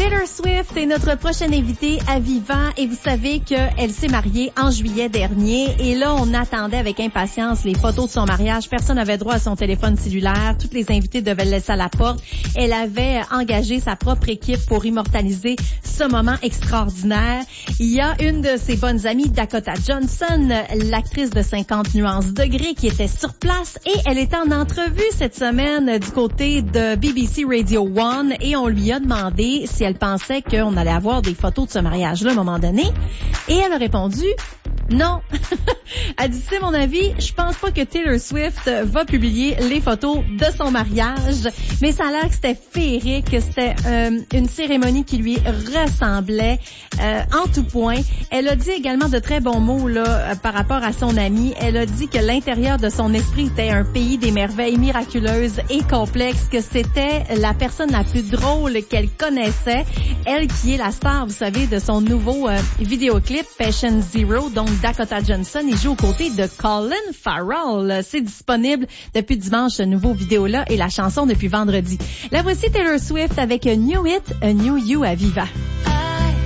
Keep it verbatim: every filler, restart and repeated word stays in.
Taylor Swift est notre prochaine invitée à Vivant et vous savez qu'elle s'est mariée en juillet dernier et là, on attendait avec impatience les photos de son mariage. Personne n'avait droit à son téléphone cellulaire. Toutes les invités devaient le laisser à la porte. Elle avait engagé sa propre équipe pour immortaliser ce moment extraordinaire. Il y a une de ses bonnes amies, Dakota Johnson, l'actrice de cinquante nuances degrés, qui était sur place et elle était en entrevue cette semaine du côté de B B C Radio One et on lui a demandé si elle pensait qu'on allait avoir des photos de ce mariage-là à un moment donné. Et elle a répondu non. Elle dit, c'est mon avis, je pense pas que Taylor Swift va publier les photos de son mariage, mais ça a l'air que c'était féerique, que c'était euh, une cérémonie qui lui ressemblait euh, en tout point. Elle a dit également de très bons mots là euh, par rapport à son amie. Elle a dit que l'intérieur de son esprit était un pays des merveilles miraculeuses et complexes, que c'était la personne la plus drôle qu'elle connaissait. Elle qui est la star, vous savez, de son nouveau euh, vidéoclip Patient Zero, donc Dakota Johnson, il joue aux côtés de Colin Farrell. C'est disponible depuis dimanche, ce nouveau vidéo-là, et la chanson depuis vendredi. La voici Taylor Swift avec A New It, A New You à Viva.